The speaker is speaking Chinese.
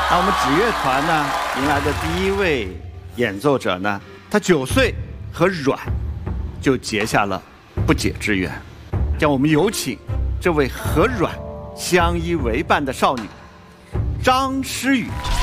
那我们指乐团呢，迎来的第一位演奏者呢，他9岁和阮就结下了不解之缘。让我们有请这位和阮相依为伴的少女张诗雨。